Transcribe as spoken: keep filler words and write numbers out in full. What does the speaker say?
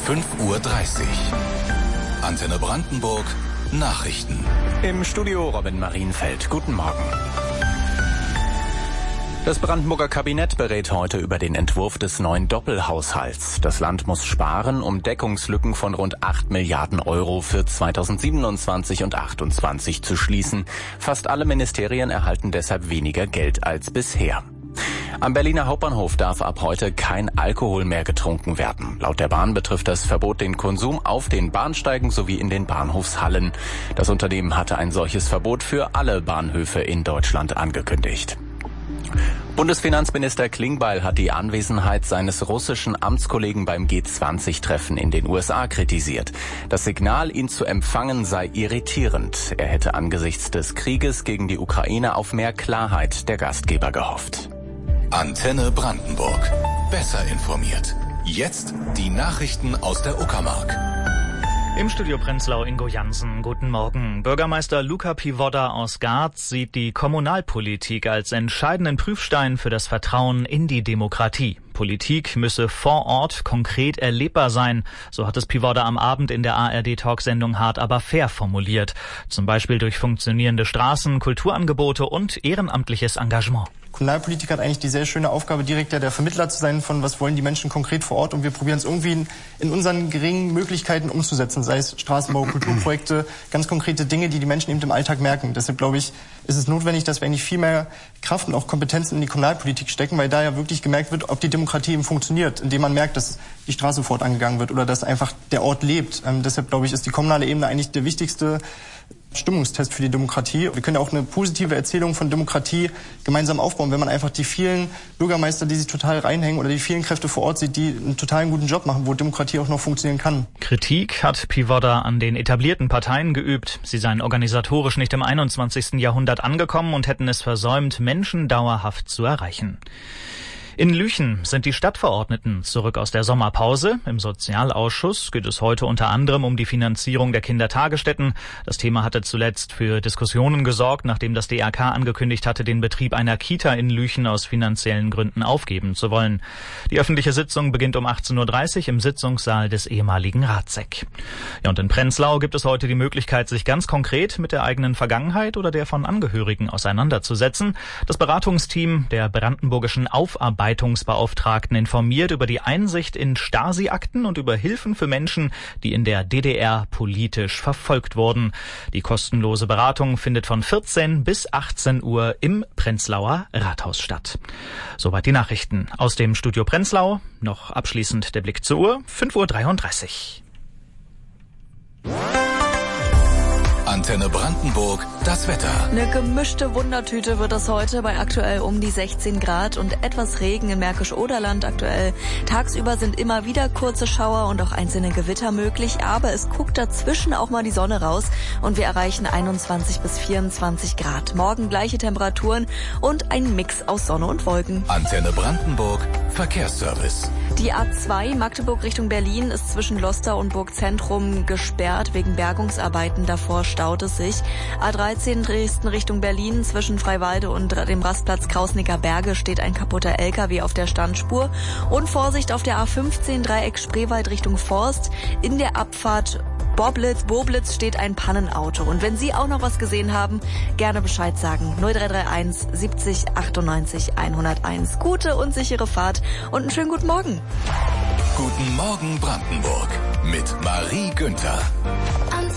fünf Uhr dreißig. Antenne Brandenburg, Nachrichten. Im Studio Robin Marienfeld. Guten Morgen. Das Brandenburger Kabinett berät heute über den Entwurf des neuen Doppelhaushalts. Das Land muss sparen, um Deckungslücken von rund acht Milliarden Euro für zweitausendsiebenundzwanzig und achtundzwanzig zu schließen. Fast alle Ministerien erhalten deshalb weniger Geld als bisher. Am Berliner Hauptbahnhof darf ab heute kein Alkohol mehr getrunken werden. Laut der Bahn betrifft das Verbot den Konsum auf den Bahnsteigen sowie in den Bahnhofshallen. Das Unternehmen hatte ein solches Verbot für alle Bahnhöfe in Deutschland angekündigt. Bundesfinanzminister Klingbeil hat die Anwesenheit seines russischen Amtskollegen beim G zwanzig Treffen in den U S A kritisiert. Das Signal, ihn zu empfangen, sei irritierend. Er hätte angesichts des Krieges gegen die Ukraine auf mehr Klarheit der Gastgeber gehofft. Antenne Brandenburg. Besser informiert. Jetzt die Nachrichten aus der Uckermark. Im Studio Prenzlau Ingo Jansen, guten Morgen. Bürgermeister Luca Pivoda aus Garz sieht die Kommunalpolitik als entscheidenden Prüfstein für das Vertrauen in die Demokratie. Politik müsse vor Ort konkret erlebbar sein, so hat es Pivoda am Abend in der A R D-Talksendung Hart aber fair formuliert. Zum Beispiel durch funktionierende Straßen, Kulturangebote und ehrenamtliches Engagement. Kommunalpolitik hat eigentlich die sehr schöne Aufgabe, direkt ja der Vermittler zu sein von, was wollen die Menschen konkret vor Ort, und wir probieren es irgendwie in, in unseren geringen Möglichkeiten umzusetzen, sei es Straßenbau, Kulturprojekte, ganz konkrete Dinge, die die Menschen eben im Alltag merken. Deshalb glaube ich, ist es notwendig, dass wir eigentlich viel mehr Kraft und auch Kompetenzen in die Kommunalpolitik stecken, weil da ja wirklich gemerkt wird, ob die Demokratie eben funktioniert, indem man merkt, dass die Straße sofort angegangen wird oder dass einfach der Ort lebt. Ähm, deshalb glaube ich, ist die kommunale Ebene eigentlich der wichtigste Stimmungstest für die Demokratie. Wir können ja auch eine positive Erzählung von Demokratie gemeinsam aufbauen, wenn man einfach die vielen Bürgermeister, die sich total reinhängen, oder die vielen Kräfte vor Ort sieht, die einen total guten Job machen, wo Demokratie auch noch funktionieren kann. Kritik hat Pivoda an den etablierten Parteien geübt. Sie seien organisatorisch nicht im einundzwanzigsten Jahrhundert angekommen und hätten es versäumt, Menschen dauerhaft zu erreichen. In Lüchen sind die Stadtverordneten zurück aus der Sommerpause. Im Sozialausschuss geht es heute unter anderem um die Finanzierung der Kindertagesstätten. Das Thema hatte zuletzt für Diskussionen gesorgt, nachdem das D R K angekündigt hatte, den Betrieb einer Kita in Lüchen aus finanziellen Gründen aufgeben zu wollen. Die öffentliche Sitzung beginnt um achtzehn Uhr dreißig im Sitzungssaal des ehemaligen Ratseck. Ja, und in Prenzlau gibt es heute die Möglichkeit, sich ganz konkret mit der eigenen Vergangenheit oder der von Angehörigen auseinanderzusetzen. Das Beratungsteam der brandenburgischen Aufarbeitung Beauftragten informiert über die Einsicht in Stasi-Akten und über Hilfen für Menschen, die in der D D R politisch verfolgt wurden. Die kostenlose Beratung findet von vierzehn bis achtzehn Uhr im Prenzlauer Rathaus statt. Soweit die Nachrichten aus dem Studio Prenzlau. Noch abschließend der Blick zur Uhr, fünf Uhr dreiunddreißig. Antenne Brandenburg, das Wetter. Eine gemischte Wundertüte wird das heute bei aktuell um die sechzehn Grad und etwas Regen in Märkisch-Oderland aktuell. Tagsüber sind immer wieder kurze Schauer und auch einzelne Gewitter möglich, aber es guckt dazwischen auch mal die Sonne raus und wir erreichen einundzwanzig bis vierundzwanzig Grad. Morgen gleiche Temperaturen und ein Mix aus Sonne und Wolken. Antenne Brandenburg, Verkehrsservice. Die A zwei Magdeburg Richtung Berlin ist zwischen Loster und Burgzentrum gesperrt wegen Bergungsarbeiten. Davor staut es sich. A dreizehn Dresden Richtung Berlin zwischen Freiwalde und dem Rastplatz Krausnicker Berge steht ein kaputter L K W auf der Standspur. Und Vorsicht auf der A fünfzehn Dreieck Spreewald Richtung Forst. In der Abfahrt Boblitz, Boblitz steht ein Pannenauto. Und wenn Sie auch noch was gesehen haben, gerne Bescheid sagen. null drei drei eins siebzig achtundneunzig hunderteins. Gute und sichere Fahrt und einen schönen guten Morgen. Guten Morgen Brandenburg mit Marie Günther.